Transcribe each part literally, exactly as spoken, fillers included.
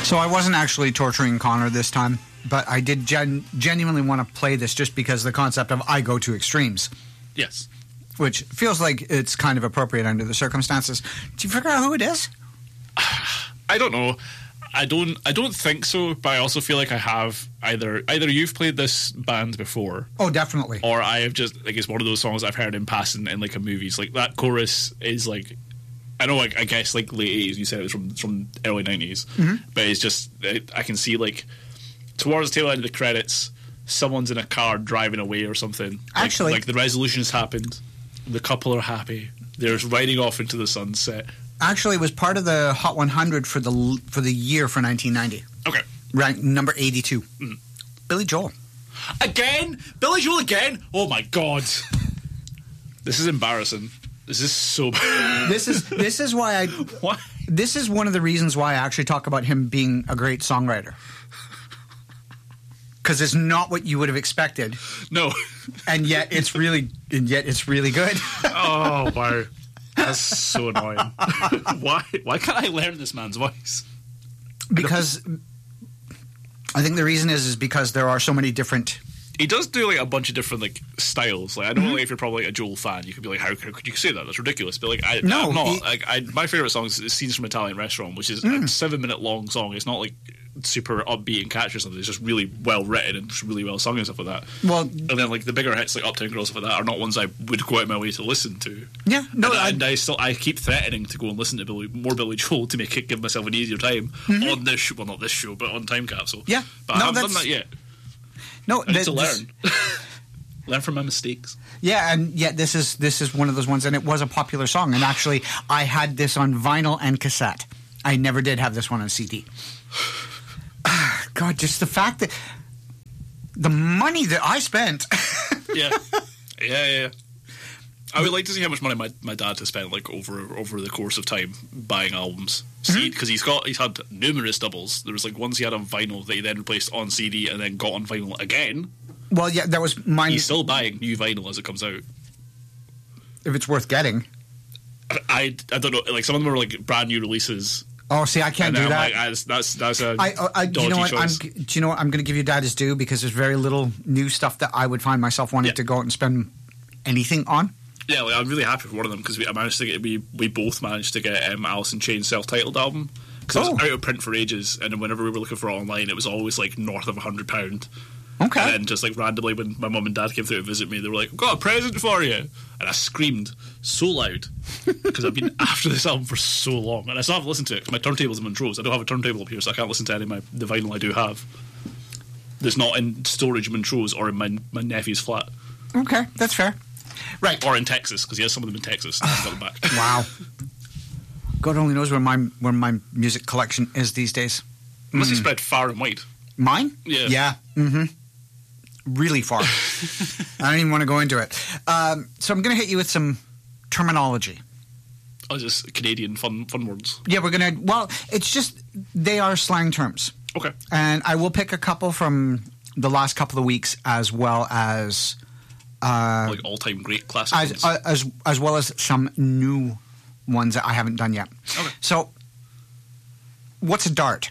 So I wasn't actually torturing Connor this time, but I did gen- genuinely want to play this just because the concept of I go to extremes. Yes. Which feels like it's kind of appropriate under the circumstances. Did you figure out who it is? I don't know. I don't I don't think so, but I also feel like I have either either you've played this band before. Oh, definitely. Or I have just, like, it's one of those songs I've heard in passing in, like, a movies. Like, that chorus is, like, I know, like, I guess, like, late eighties, you said it was from, from early nineties. Mm-hmm. But it's just, it, I can see, like, towards the tail end of the credits, someone's in a car driving away or something. Like, Actually. Like, the resolution has happened. The couple are happy. They're riding off into the sunset. Actually, it was part of the Hot one hundred for the for the year for nineteen ninety. Okay. Rank number eighty-two. Mm. Billy Joel. Again? Billy Joel again? Oh, my God. This is embarrassing. This is so bad. This is this is why I. What? This is one of the reasons why I actually talk about him being a great songwriter. Because it's not what you would have expected. No. And yet it's really, and yet it's really good. Oh, wow. That's so annoying. Why? Why can't I learn this man's voice? Because I think the reason is is because there are so many different. He does do, like, a bunch of different, like, styles. Like, I know, Mm-hmm. like, if you're probably like a Joel fan, you could be like, how, how could you say that? That's ridiculous. But, like, I, No, I'm not. he- Like, I, my favorite song is Scenes from Italian Restaurant, which is Mm. a seven-minute long song. It's not, like, super upbeat and catchy or something. It's just really well written and just really well sung and stuff like that. Well, And then, like, the bigger hits, like Uptown Girl, stuff like that, are not ones I would go out of my way to listen to. yeah, no, and, I, and I still I keep threatening to go and listen to Billy, more Billy Joel to make it give myself an easier time on this show. Well, not this show, but on Time Capsule. Yeah. but No, I haven't done that's- that yet. no. I need th- to this- learn, learn from my mistakes. Yeah, and yet this is this is one of those ones, and it was a popular song. And actually, I had this on vinyl and cassette. I never did have this one on C D. God, just the fact that the money that I spent. Yeah, yeah, yeah. I would like to see how much money my, my dad has spent, like, over over the course of time buying albums. See, because he's got he's had numerous doubles. There was, like, ones he had on vinyl that he then replaced on C D and then got on vinyl again. Well, yeah, that was mine. He's still buying new vinyl as it comes out. If it's worth getting. I, I, I don't know, like, some of them are, like, brand new releases. Oh, see, I can't And do then that. I'm like, I, that's that's a I, I, I do you know dodgy what? I'm, choice. do you know what? I'm going to give you dad his due because there's very little new stuff that I would find myself wanting Yeah. to go out and spend anything on. Yeah, like, I'm really happy for one of them because we I managed to get we we both managed to get um, Alice in Chains self-titled album because it was Oh. out of print for ages, and then whenever we were looking for it online, it was always like north of a hundred pound. Okay. And then just like randomly, when my mum and dad came through to visit me, they were like, "I've got a present for you," and I screamed so loud because I've been after this album for so long, and I still haven't listened to it. 'Cause my turntable's in Montrose. I don't have a turntable up here, so I can't listen to any of my the vinyl I do have. That's not in storage in Montrose or in my my nephew's flat. Okay, that's fair. Right. Or in Texas, because he has some of them in Texas. And I've got them back. Wow. God only knows where my where my music collection is these days. Must be spread far and wide. Mine? Yeah. Yeah. Mm-hmm. Really far. I don't even want to go into it. Um, so I'm going to hit you with some terminology. Oh, just Canadian fun fun words. Yeah, we're going to... Well, it's just... They are slang terms. Okay. And I will pick a couple from the last couple of weeks as well as... Uh, Like all-time great classic as, ones. uh, as as well as some new ones that I haven't done yet. Okay. So, what's a dart?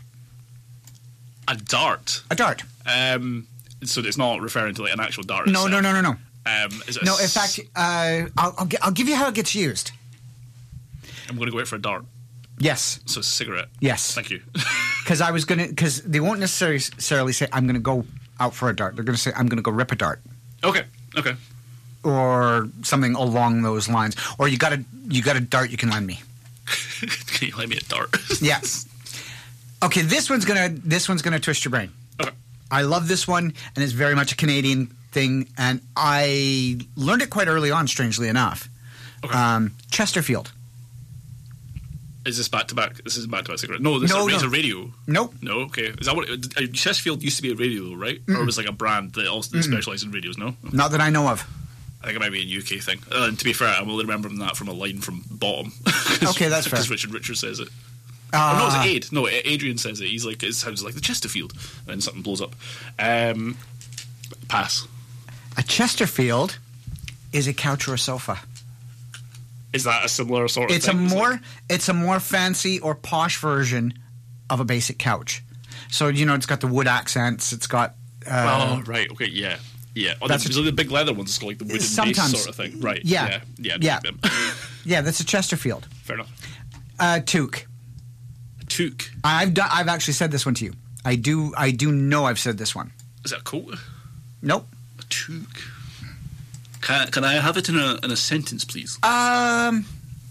A dart. A dart. Um, so it's not referring to like an actual dart. No, no, itself. no, no, no. Um, is it a No, in s- fact, uh, I'll, I'll, gi- I'll give you how it gets used. I'm going to go out for a dart. Yes. So it's a cigarette. Yes. Thank you. Because I was going to, because they won't necessarily, necessarily say, I'm going to go out for a dart. They're going to say, I'm going to go rip a dart. okay. Okay. Or something along those lines. Or you got a, you got a dart you can lend me. Can you lend me a dart? Yes. Okay, this one's gonna this one's gonna twist your brain. Okay. I love this one, and it's very much a Canadian thing, and I learned it quite early on, strangely enough. Okay. Um, Chesterfield. Is this back to back? This is back to back cigarette. No, this No, is, a, it's no. a radio. Nope. No, okay. Is that what? It, uh, Chesterfield used to be a radio, though, right? Or it was like a brand that also specialised in radios. No. Not that I know of. I think it might be a U K thing. Uh, and to be fair, I'm only remembering that from a line from Bottom. Okay, that's fair. Because Richard Richard says it. Uh, Oh, no, it's Aid. No, Adrian says it. He's like, it sounds like the Chesterfield. And then something blows up. Um, pass. A Chesterfield is a couch or a sofa. Is that a similar sort of It's thing? a Is it- more it's a more fancy or posh version of a basic couch. So, you know, it's got the wood accents. It's got... Uh, oh, right. Okay, yeah. Yeah. Oh, That's that's a- the big leather ones, like the wooden Sometimes- base sort of thing. Right. Yeah. Yeah. Yeah. I Yeah. like them. yeah, that's a Chesterfield. Fair enough. Uh, toque. Toque. I've done, I've actually said this one to you. I do I do know I've said this one. Is that a coat? Nope. A toque. Can, can I have it in a in a sentence, please? Um,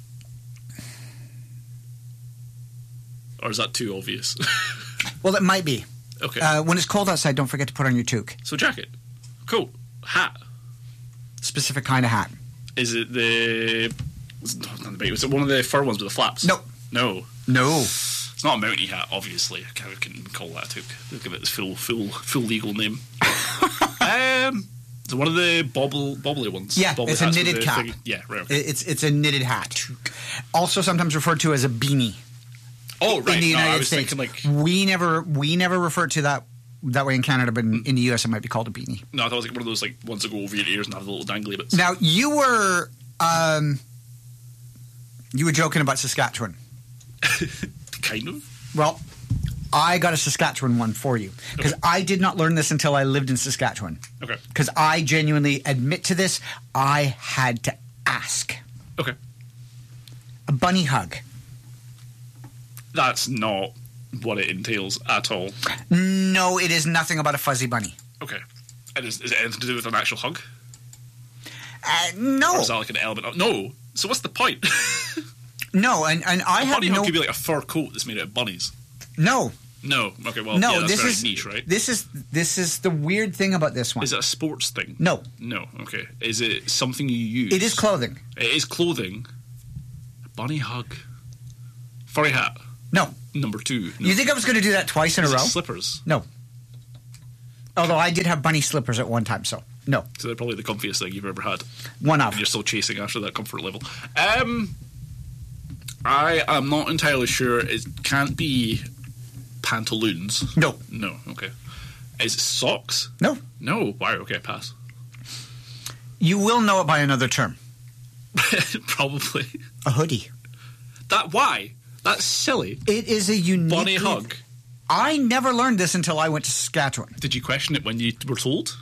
Or is that too obvious? well, it might be. Okay. Uh, when it's cold outside, don't forget to put on your toque. so jacket, coat, hat. Specific kind of hat. Is it the? Is it, not the big- was it one of the fur ones with the flaps? Nope. No. No. It's not a mountie hat, obviously. I can, can call that a toque. They'll give it its full, full, full legal name. um, is it one of the bobble, bobbly ones? Yeah, Bobbly it's a hats with knitted the cap. thing- Yeah, right. Okay. It- It's it's a knitted hat. Also sometimes referred to as a beanie. oh, right. In the no, United I was States, thinking like we never we never refer to that that way in Canada, but in, in the U S it might be called a beanie. no, I thought it was like one of those like ones that go over your ears and have the little dangly bits. Now you were um, you were joking about Saskatchewan. kind of. Well, I got a Saskatchewan one for you because Okay. I did not learn this until I lived in Saskatchewan. Okay. Because I genuinely admit to this, I had to ask. Okay. A bunny hug. That's not what it entails at all. No, it is nothing about a fuzzy bunny. Okay. And is, is it anything to do with an actual hug? Uh, no, Or is that like an element of... No. So what's the point? no, and, and I a have bunny no. hug could be like a fur coat that's made out of bunnies. No, No. Okay, well, no. yeah, that's this very is niche, right? This is this is the weird thing about this one. Is it a sports thing? No, No. Okay. Is it something you use? it is clothing. It is clothing. A bunny hug. Furry hat. No, Number two. No. you think I was going to do that twice in Is a it row? slippers. No. Although I did have bunny slippers at one time, so no. So they're probably the comfiest thing you've ever had. One of. And you're still chasing after that comfort level. Um, I am not entirely sure. It can't be pantaloons. No, No. Okay. Is it socks? no. No. Wow. Okay. Pass. You will know it by another term. Probably. A hoodie. That. Why? That's silly. It is a unique Bunny hug. I never learned this until I went to Saskatchewan. Did you question it when you were told?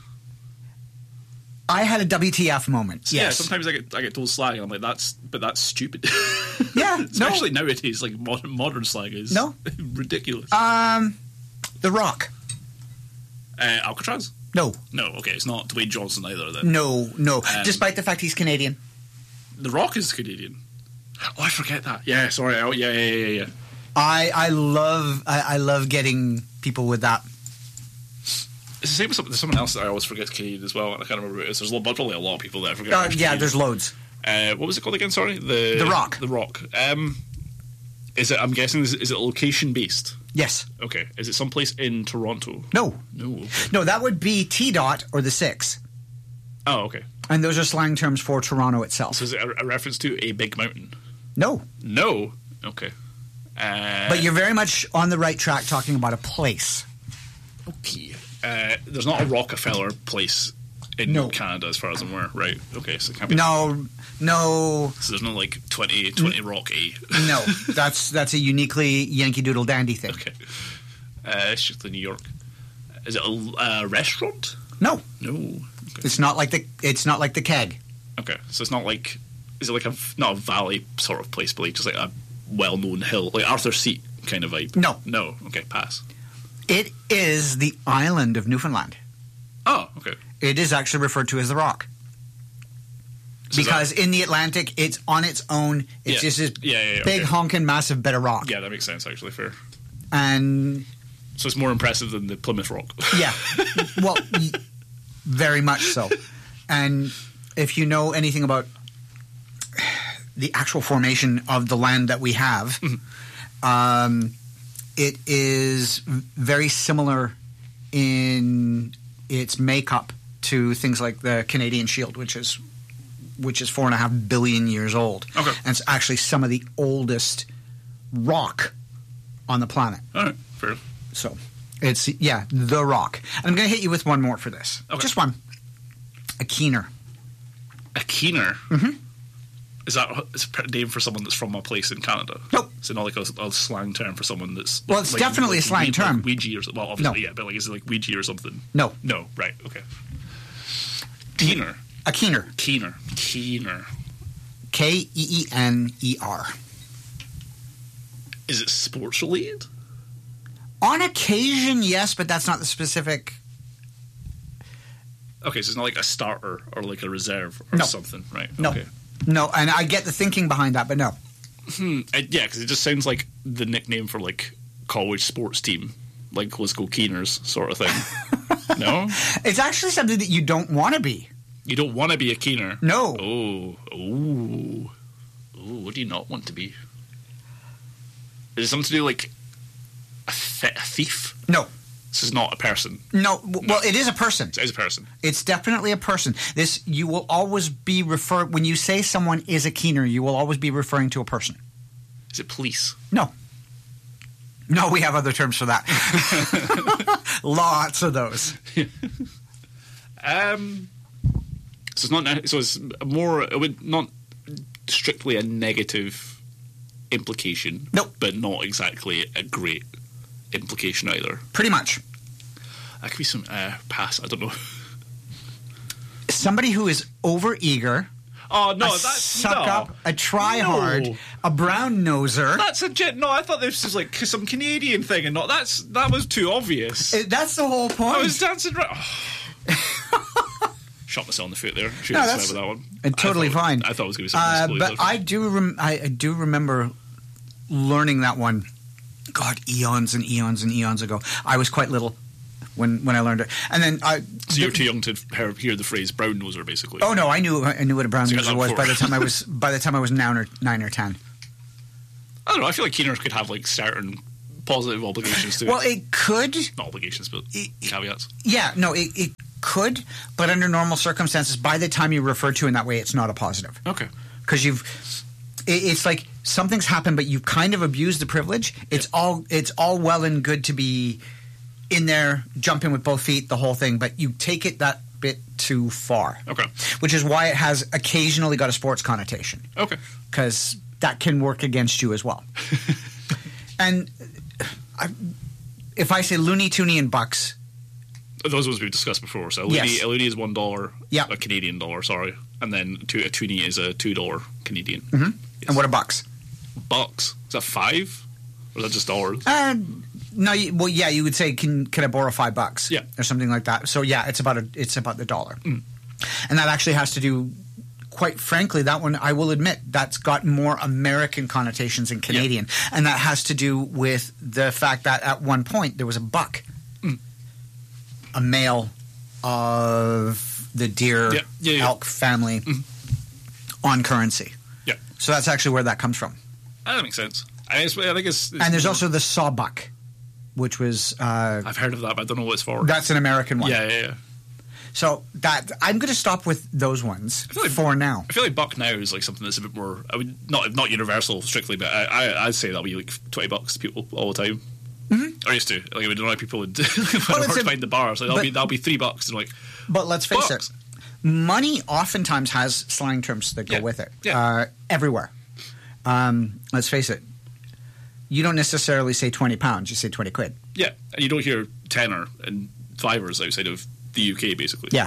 I had a W T F moment. Yeah. Yes. Sometimes I get I get told slang and I'm like, that's but that's stupid. Yeah, no. Especially nowadays, like modern modern slang is No. ridiculous. Um, The Rock. Uh, Alcatraz. No, No. Okay. It's not Dwayne Johnson either. Then no, no. Um, Despite the fact he's Canadian. The Rock is Canadian. Oh, I forget that. Yeah, sorry. Oh, yeah, yeah, yeah, yeah. I I love I, I love getting people with that. It's the same with some, there's someone else that I always forget is Canadian as well, and I can't remember who it is. There's a lot, probably a lot of people that I forget. Uh, are yeah, Canadian. there's loads. Uh, what was it called again? Sorry, the The Rock. The Rock. Um, is it? I'm guessing is, is it location based? Yes. Okay. Is it someplace in Toronto? No. No. No, that would be T dot or the six. Oh, okay. And those are slang terms for Toronto itself. So is it a, a reference to a big mountain? No. No. Okay. Uh, But you're very much on the right track talking about a place. okay. Uh, there's not a Rockefeller place in No. Canada, as far as I'm aware. Right. Okay. So it can't be. No, no, So there's no like twenty, twenty Rock A. no. That's that's a uniquely Yankee Doodle Dandy thing. Okay. Uh, it's just in New York. Is it a uh, restaurant? No, No. Okay. it's not like the it's not like the keg. Okay. So it's not like. Is it like a not a valley sort of place, but like just like a well-known hill, like Arthur's Seat kind of vibe? No. No. Okay. Pass. It is the island of Newfoundland. Oh. Okay. It is actually referred to as the Rock. So is Because in the Atlantic, it's on its own. It's Yeah. just this Yeah, yeah, yeah, big, okay. honking, massive bit of rock. Yeah, that makes sense. Actually, fair. And So it's more impressive than the Plymouth Rock. yeah, well, y- very much so. And if you know anything about the actual formation of the land that we have, um, it is very similar in its makeup to things like the Canadian Shield, which is which is four and a half billion years old. Okay. And it's actually some of the oldest rock on the planet. All right. Fair. So it's, yeah, the Rock. And I'm going to hit you with one more for this. Okay. Just one. A keener. A keener. Mm-hmm. Is that is a name for someone that's from a place in Canada? Nope. So not like a, a slang term for someone that's... Well, it's like, definitely like, a slang like, term. Like Ouija or something. Well, obviously, No. yeah, but like, is it like Ouija or something? No. No, right, okay. Keener. A keener. Keener. Keener. K E E N E R. Is it sports related? On occasion, yes, but that's not the specific... Okay, so it's not like a starter or like a reserve or No. something, right? No. Okay. No, and I get the thinking behind that, but no. Hmm. I, yeah, because it just sounds like the nickname for like college sports team, like let's go Keeners sort of thing. No? It's actually something that you don't want to be. You don't want to be a Keener? No. Oh. Oh. Oh, what do you not want to be? Is it something to do like a, th- a thief? No. This is not a person. No. w- Well, it is a person. It is a person. It's definitely a person. This you will always be refer when you say someone is a keener, you will always be referring to a person. Is it police? No. No, we have other terms for that. Lots of those. Um. So it's not. So it's more. It would not strictly a negative implication. Nope. But not exactly a great implication either. Pretty much. That could be some uh, pass. I don't know. Somebody who is over-eager, Oh no, a that's suck no. up, a try-hard, No. a brown-noser. That's a gen- no. I thought this was like some Canadian thing, and not that's that was too obvious. It- that's the whole point. I was dancing right. Oh. Shot myself in the foot there. Should No, have that's- said with that one. uh, totally I thought, fine. I thought it was going to be Uh, something. but I do, rem- I, I do remember learning that one. God, eons and eons and eons ago. I was quite little when when I learned it, and then I. So you're too young to hear, hear the phrase brown noser, basically. Oh no, I knew I knew what a brown So you got noser that was before. by the time I was by the time I was nine or nine or ten. I don't know. I feel like Keeners could have like certain positive obligations to Well, it. it could. Not obligations, but It- caveats. Yeah, no, it, it could, but under normal circumstances, by the time you refer to it in that way, it's not a positive. Okay. Because you've, it, it's like something's happened, but you've kind of abused the privilege. It's all, it's all well and good to be in there, jumping with both feet, the whole thing, but you take it that bit too far. Okay. Which is why it has occasionally got a sports connotation, Okay. because that can work against you as well. And I, if I say Looney, Tooney, and Bucks. Those ones we've discussed before. So a loony, Yes. a loony is one dollar. Yeah. A Canadian dollar. Sorry, and then to, a toonie is a two dollar Canadian. Mm-hmm. Yes. And what are Bucks? Bucks? Is that five? Or is that just dollars? Uh, no, you, well, yeah, you would say, can can I borrow five bucks? Yeah. or something like that. So yeah, it's about a, it's about the dollar, Mm. and that actually has to do. Quite frankly, that one I will admit that's got more American connotations than Canadian, and that has to do with the fact that at one point there was a buck, Mm. a male of the deer Yeah, yeah, yeah. elk family Mhm. on currency. Yeah. So that's actually where that comes from. That makes sense. I, guess- I think it's, it's And there's more- also the sawbuck, which was uh, I've heard of that, but I don't know what it's for. that's an American one. yeah, yeah, yeah. So that I'm going to stop with those ones feel like- for now. I feel like buck now is like something that's a bit more. I would not not universal strictly, but I, I I'd say that'll be like twenty bucks to people all the time. Mm-hmm. Or used to. Like I would know people would when Well, I it's worked a- behind the bar. So that'll but- be that'll be three bucks and like But let's face Bucks. it, money oftentimes has slang terms that go Yeah. with it. Yeah. Uh, everywhere. Um, let's face it. You don't necessarily say twenty pounds. You say twenty quid. yeah, and you don't hear tenner and fivers outside of the U K basically. Yeah.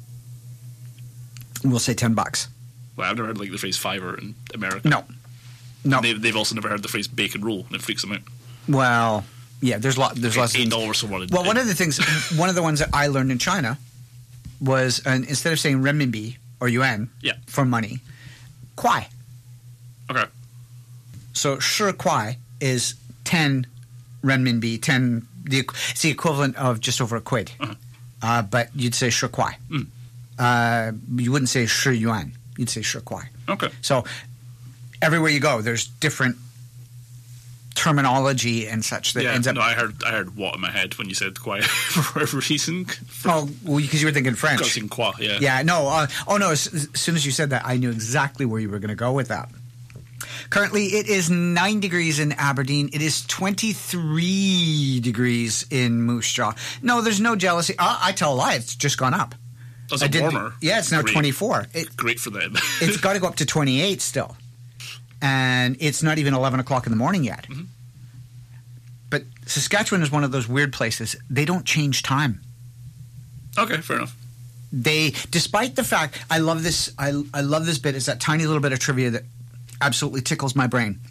We'll say ten bucks. Well, I've never heard like the phrase fiver in America. No. No. They've, they've also never heard the phrase bacon roll, and it freaks them out. Well, yeah. There's lot. There's lots. of Eight things. dollars for one. Well, one of the things, one of the ones that I learned in China was, uh, instead of saying renminbi or yuan Yeah. for money, kwai. Okay. So shi kwai is ten renminbi, ten. The, it's the equivalent of just over a quid. Uh-huh. Uh, but you'd say shi kwai. Mm. Uh, you wouldn't say shi yuan. You'd say shi kwai. Okay. So everywhere you go, there's different terminology and such that Yeah. ends up. No, I heard I heard what in my head when you said quiet for whatever reason. Oh, well, because you were thinking French. Got seen qua. Yeah. Yeah, no. Uh, oh, no. As, as soon as you said that, I knew exactly where you were going to go with that. Currently, it is nine degrees in Aberdeen. It is twenty-three degrees in Moose Jaw. No, there's no jealousy. Uh, I tell a lie. It's just gone up. That's I a didn't- warmer. Yeah, it's now Great. twenty-four. It, Great for them. it's got to go up to twenty-eight still. and it's not even eleven o'clock in the morning yet. Mm-hmm. But Saskatchewan is one of those weird places. They don't change time. Okay, fair enough. They, despite the fact, I love this. I I love this bit. It's that tiny little bit of trivia that absolutely tickles my brain.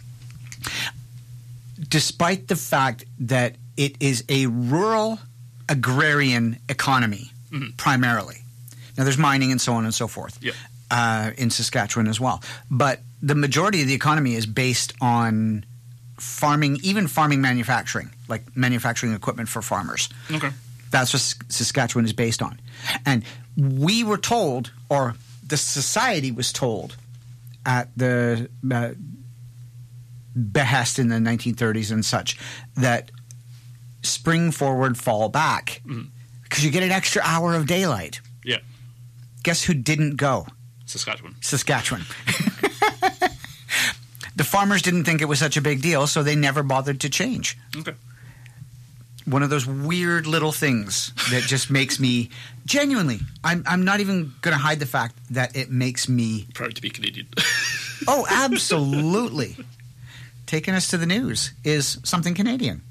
Despite the fact that it is a rural agrarian economy, mm-hmm. primarily. Now, there's mining and so on and so forth. Yeah. Uh, in Saskatchewan as well. But the majority of the economy is based on farming, even farming manufacturing, like manufacturing equipment for farmers. Okay. That's what Saskatchewan is based on. And we were told, or the society was told at the uh, behest in the nineteen thirties and such, that spring forward, fall back, mm-hmm. because you get an extra hour of daylight. Yeah. Guess who didn't go? Saskatchewan. Saskatchewan. The farmers didn't think it was such a big deal, so they never bothered to change. Okay. One of those weird little things that just makes me genuinely. I'm I'm not even going to hide the fact that it makes me proud to be Canadian. Oh, absolutely. Taking us to the news is something Canadian.